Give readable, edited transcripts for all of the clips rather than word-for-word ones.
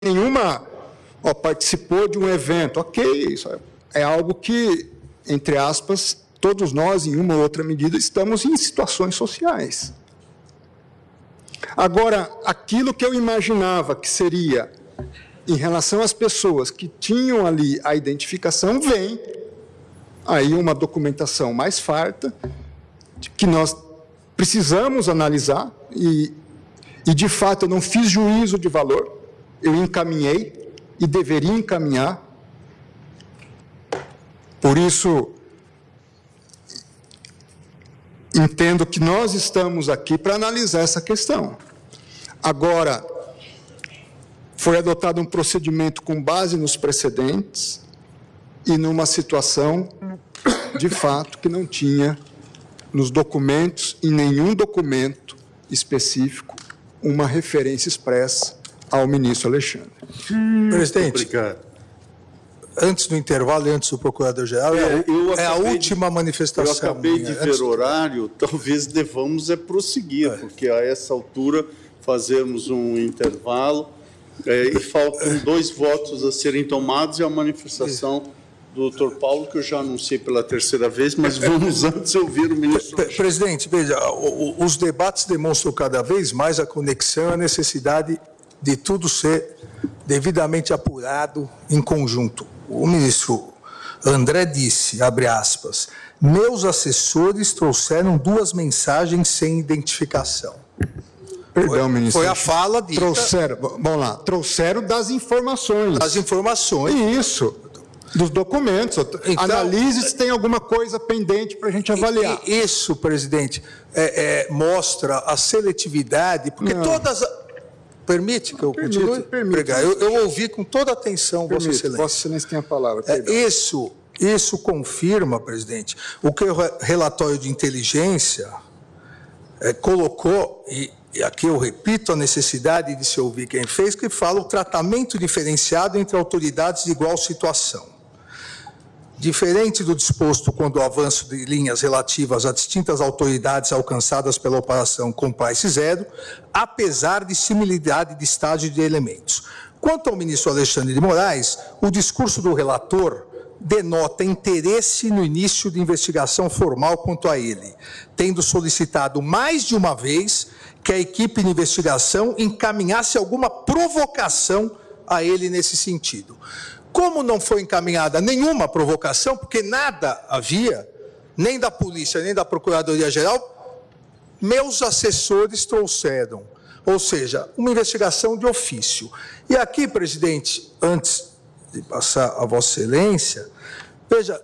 nenhuma, participou de um evento. Ok, isso é algo que, entre aspas, todos nós, em uma ou outra medida, estamos em situações sociais. Agora, aquilo que eu imaginava que seria, em relação às pessoas que tinham ali a identificação, vem aí uma documentação mais farta, que nós precisamos analisar, e de fato eu não fiz juízo de valor, eu encaminhei e deveria encaminhar. Por isso, entendo que nós estamos aqui para analisar essa questão. Agora, foi adotado um procedimento com base nos precedentes e numa situação, de fato, que não tinha nos documentos, em nenhum documento específico, uma referência expressa ao ministro Alexandre. Presidente, obrigado. Antes do intervalo e antes do Procurador-Geral, é a última manifestação. Eu acabei de ver o horário, talvez devamos prosseguir, porque a essa altura fazemos um intervalo e faltam 2 votos a serem tomados e a manifestação do Dr. Paulo, que eu já anunciei pela 3ª vez, mas vamos antes ouvir o ministro. Presidente, veja, os debates demonstram cada vez mais a conexão e a necessidade de tudo ser devidamente apurado em conjunto. O ministro André disse, abre aspas, meus assessores trouxeram 2 mensagens sem identificação. Perdão, ministro. Foi a fala de... Trouxeram das informações. Das informações. Isso, dos documentos. Então, analise se tem alguma coisa pendente para a gente avaliar. Isso, presidente, mostra a seletividade, porque todas... Permite que eu continue? Permite. Eu ouvi com toda atenção, Vossa Excelência. Vossa Excelência tem a palavra. Isso confirma, presidente, o que o relatório de inteligência colocou, e aqui eu repito a necessidade de se ouvir quem fez, que fala o tratamento diferenciado entre autoridades de igual situação. Diferente do disposto quando o avanço de linhas relativas a distintas autoridades alcançadas pela operação Compliance Zero, apesar de similaridade de estágio de elementos. Quanto ao ministro Alexandre de Moraes, o discurso do relator denota interesse no início de investigação formal quanto a ele, tendo solicitado mais de uma vez que a equipe de investigação encaminhasse alguma provocação a ele nesse sentido. Como não foi encaminhada nenhuma provocação, porque nada havia, nem da polícia, nem da Procuradoria-Geral, meus assessores trouxeram, ou seja, uma investigação de ofício. E aqui, presidente, antes de passar a Vossa Excelência, veja,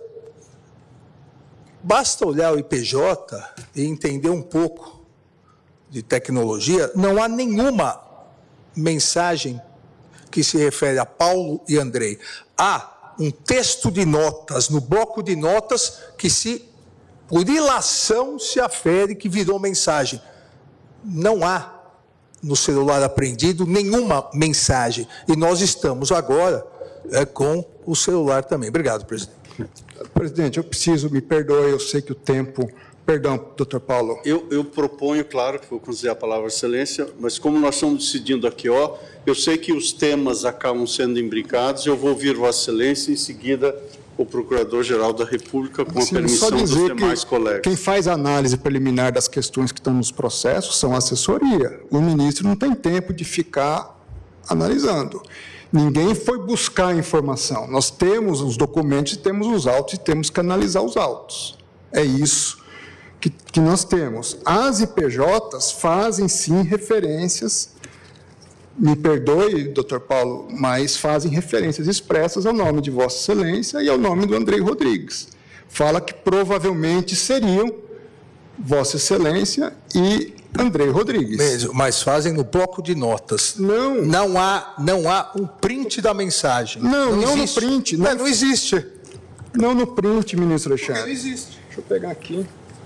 basta olhar o IPJ e entender um pouco de tecnologia, não há nenhuma mensagem que se refere a Paulo e Andrei. Há um texto de notas, no bloco de notas, que por ilação se afere que virou mensagem. Não há no celular apreendido nenhuma mensagem. E nós estamos agora com o celular também. Obrigado, presidente. Presidente, me perdoe, eu sei que o tempo... Perdão, doutor Paulo. Eu proponho, claro, que vou considerar a palavra excelência, mas como nós estamos decidindo aqui, eu sei que os temas acabam sendo imbricados, eu vou ouvir Vossa Excelência e, em seguida, o Procurador-Geral da República, com a permissão dos demais colegas. Quem faz a análise preliminar das questões que estão nos processos são a assessoria. O ministro não tem tempo de ficar analisando. Ninguém foi buscar informação. Nós temos os documentos, temos os autos e temos que analisar os autos. É isso que nós temos. As IPJs fazem, sim, referências, me perdoe, doutor Paulo, mas fazem referências expressas ao nome de Vossa Excelência e ao nome do Andrei Rodrigues. Fala que provavelmente seriam Vossa Excelência e Andrei Rodrigues. Mas fazem no bloco de notas. Não há um print da mensagem. Não no print. Não existe. Não no print, ministro Alexandre. Não existe. Deixa eu pegar aqui.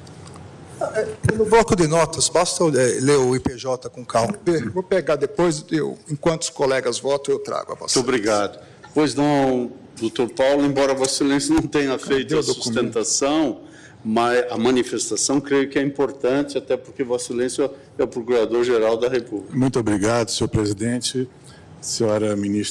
No bloco de notas, basta ler o IPJ com calma. Vou pegar depois, enquanto os colegas votam, eu trago a Vossa Excelência. Muito obrigado. Pois não, doutor Paulo, embora Vossa Excelência não tenha feito a sustentação, mas a manifestação, creio que é importante, até porque Vossa Excelência é o Procurador-Geral da República. Muito obrigado, senhor presidente. Senhora Ministra.